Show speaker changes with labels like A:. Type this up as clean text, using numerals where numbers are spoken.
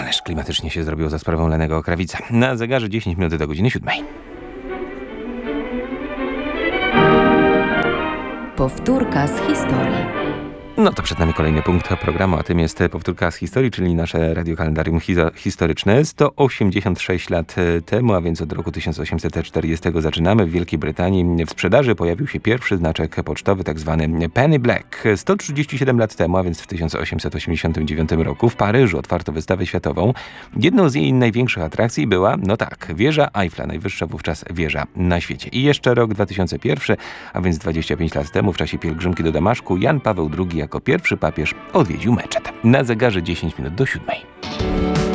A: Ależ klimatycznie się zrobiło za sprawą Lennego Krawica. Na zegarze 10 minut do godziny 7.
B: Powtórka z historii.
A: No to przed nami kolejny punkt programu, a tym jest powtórka z historii, czyli nasze radiokalendarium historyczne. 186 lat temu, a więc od roku 1840 zaczynamy. W Wielkiej Brytanii w sprzedaży pojawił się pierwszy znaczek pocztowy, tak zwany Penny Black. 137 lat temu, a więc w 1889 roku w Paryżu otwarto wystawę światową. Jedną z jej największych atrakcji była, wieża Eiffla, najwyższa wówczas wieża na świecie. I jeszcze rok 2001, a więc 25 lat temu, w czasie pielgrzymki do Damaszku, Jan Paweł II jako pierwszy papież odwiedził meczet. Na zegarze 10 minut do 7.